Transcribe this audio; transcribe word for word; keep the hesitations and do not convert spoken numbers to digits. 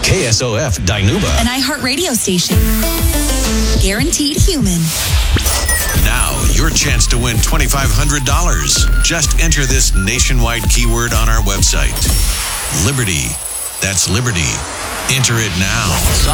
K S O F Dinuba. An iHeartRadio station. Guaranteed human. Now, your chance to win twenty-five hundred dollars. Just enter this nationwide keyword on our website. Liberty. That's Liberty. Enter it now.